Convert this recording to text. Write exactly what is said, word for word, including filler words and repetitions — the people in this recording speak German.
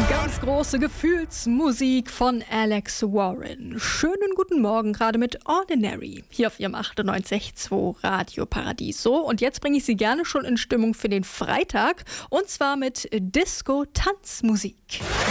Ganz große Gefühlsmusik von Alex Warren. Schönen guten Morgen, gerade mit Ordinary. Hier auf Ihrem achtundneunzig Komma zwei Radio Paradiso. Und jetzt bringe ich Sie gerne schon in Stimmung für den Freitag. Und zwar mit Disco-Tanzmusik.